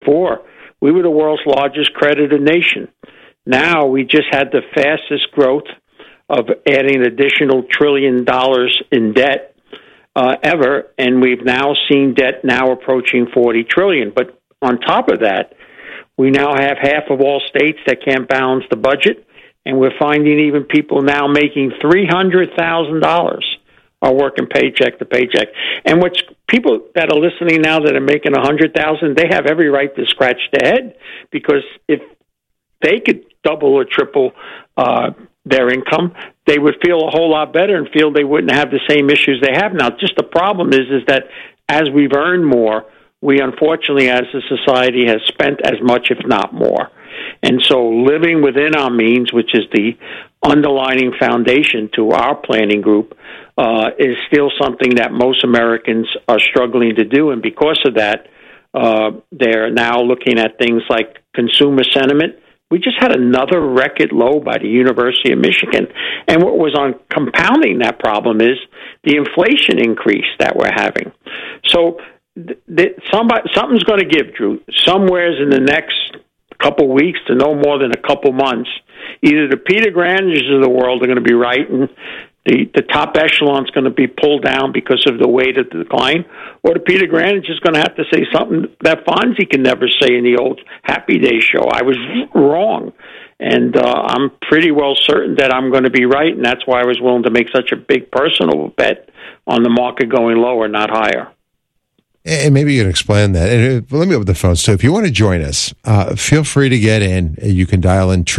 before, we were the world's largest credited nation. Now we just had the fastest growth of adding an additional $1 trillion in debt ever, and we've now seen debt now approaching $40 trillion. But on top of that, we now have half of all states that can't balance the budget, and we're finding even people now making $300,000 are working paycheck to paycheck. And what's people that are listening now that are making $100,000, they have every right to scratch their head, because if they could double or triple their income, they would feel a whole lot better and feel they wouldn't have the same issues they have now. Just the problem is that as we've earned more, we unfortunately as a society has spent as much, if not more. And so living within our means, which is the underlying foundation to our planning group, is still something that most Americans are struggling to do. And because of that, they're now looking at things like consumer sentiment. We just had another record low by the University of Michigan. And what was on compounding that problem is the inflation increase that we're having. So something's going to give, Drew. Somewheres in the next couple weeks to no more than a couple months, either the Peter Granges of the world are going to be right and the top echelon is going to be pulled down because of the weight of the decline, or the Peter Grange is going to have to say something that Fonzie can never say in the old Happy Days show. I was wrong, and I'm pretty well certain that I'm going to be right, and that's why I was willing to make such a big personal bet on the market going lower, not higher. And maybe you can explain that. And let me open the phones. So if you want to join us, feel free to get in. You can dial in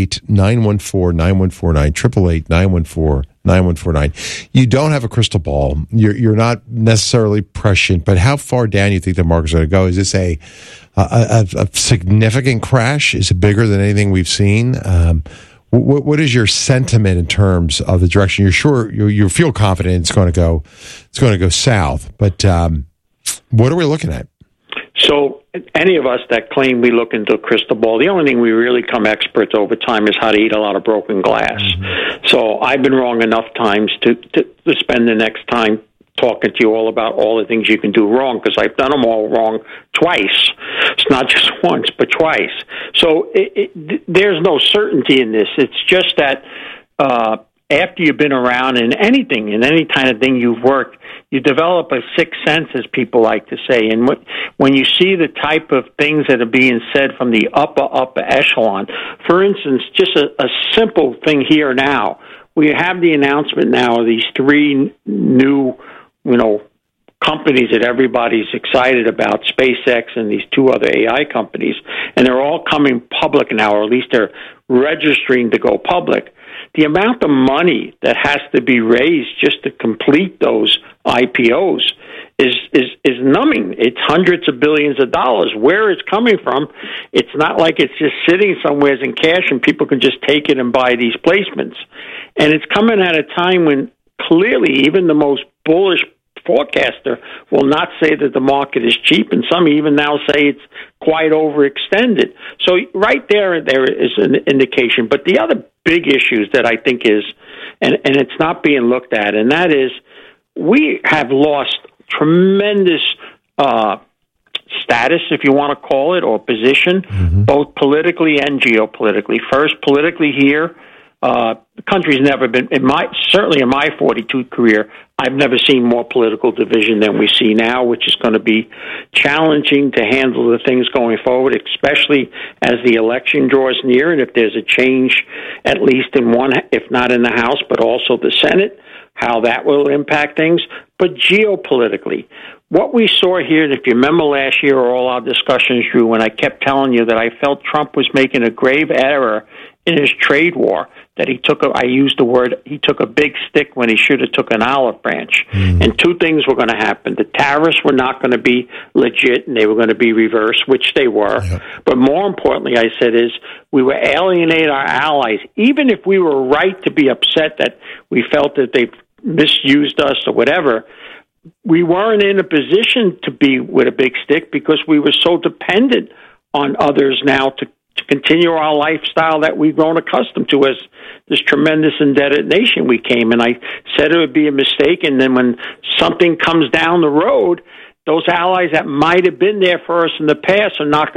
888-914-9149, 888-914-9149. You don't have a crystal ball. You're not necessarily prescient, but how far down do you think the market's going to go? Is this a significant crash? Is it bigger than anything we've seen? What is your sentiment in terms of the direction? You're sure you feel confident it's going to go south, but what are we looking at? So any of us that claim we look into a crystal ball, the only thing we really become experts over time is how to eat a lot of broken glass. Mm-hmm. So I've been wrong enough times to spend the next time talking to you all about all the things you can do wrong, because I've done them all wrong twice. It's not just once, but twice. So there's no certainty in this. It's just that after you've been around in anything, in any kind of thing you've worked, you develop a sixth sense, as people like to say. And when you see the type of things that are being said from the upper echelon, for instance, just a simple thing here now, we have the announcement now of these three new, companies that everybody's excited about, SpaceX and these two other AI companies, and they're all coming public now, or at least they're registering to go public. The amount of money that has to be raised just to complete those IPOs is numbing. It's hundreds of billions of dollars. Where it's coming from, it's not like it's just sitting somewhere in cash and people can just take it and buy these placements. And it's coming at a time when clearly even the most bullish forecaster will not say that the market is cheap, and some even now say it's quite overextended. So right there is an indication. But the other big issues that I think is, and it's not being looked at, and that is we have lost tremendous status, if you want to call it, or position, both politically and geopolitically. First, politically here, the country's never been, certainly in my 42 career, I've never seen more political division than we see now, which is going to be challenging to handle the things going forward, especially as the election draws near, and if there's a change, at least in one, if not in the House, but also the Senate, how that will impact things. But geopolitically, what we saw here, and if you remember last year or all our discussions, Drew, when I kept telling you that I felt Trump was making a grave error in his trade war, that he took he took a big stick when he should have took an olive branch. And two things were going to happen. The tariffs were not going to be legit, and they were going to be reversed, which they were. Yep. But more importantly, I said, is we would alienate our allies. Even if we were right to be upset that we felt that they misused us or whatever, we weren't in a position to be with a big stick because we were so dependent on others now to continue our lifestyle that we've grown accustomed to as this tremendous indebted nation we came. And I said it would be a mistake, and then when something comes down the road, those allies that might have been there for us in the past are not